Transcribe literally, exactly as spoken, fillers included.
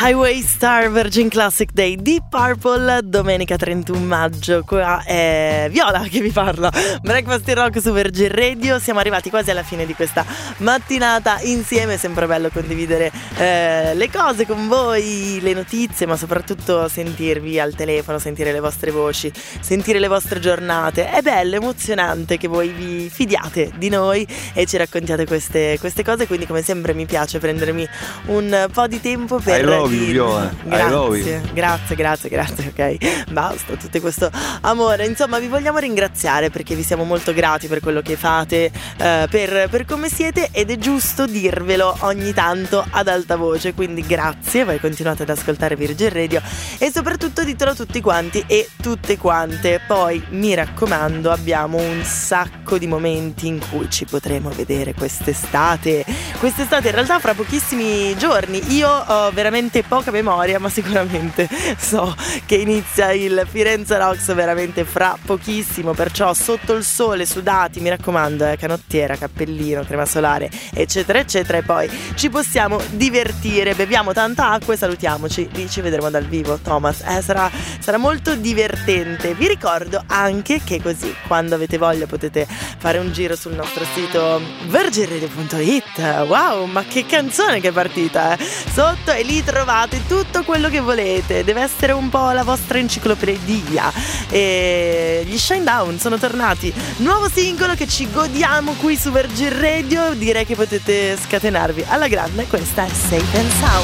Highway Star Virgin Classic Day Deep Purple, domenica trentuno maggio. Qua è Viola che vi parla. Breakfast in Rock su Virgin Radio. Siamo arrivati quasi alla fine di questa mattinata insieme. È sempre bello condividere eh, le cose con voi, le notizie, ma soprattutto sentirvi al telefono, sentire le vostre voci, sentire le vostre giornate. È bello, emozionante che voi vi fidiate di noi e ci raccontiate queste, queste cose. Quindi come sempre mi piace prendermi un po' di tempo per I love you, Viola. grazie, grazie, grazie, grazie, ok, basta, tutto questo amore. Insomma, vi vogliamo ringraziare perché vi siamo molto grati per quello che fate, eh, per, per come siete, ed è giusto dirvelo ogni tanto ad alta voce. Quindi grazie, voi continuate ad ascoltare Virgin Radio e soprattutto ditelo a tutti quanti e tutte quante. Poi mi raccomando, abbiamo un sacco di momenti in cui ci potremo vedere quest'estate. Quest'estate in realtà fra pochissimi giorni. Io ho veramente poca memoria, ma sicuramente so che inizia il Firenze Rocks veramente fra pochissimo, perciò sotto il sole, sudati, mi raccomando, eh, canottiera, cappellino, crema solare, eccetera eccetera, e poi ci possiamo divertire, beviamo tanta acqua e salutiamoci. Lì ci vedremo dal vivo, Thomas, eh, sarà, sarà molto divertente. Vi ricordo anche che così, quando avete voglia, potete fare un giro sul nostro sito virgin radio punto it. Wow, ma che canzone che è partita, eh? Sotto, e lì trovate tutto quello che volete. Deve essere un po' la vostra enciclopedia. E gli Shinedown sono tornati, nuovo singolo che ci godiamo qui su Virgin Radio. Direi che potete scatenarvi alla grande. Questa è Safe and Sound.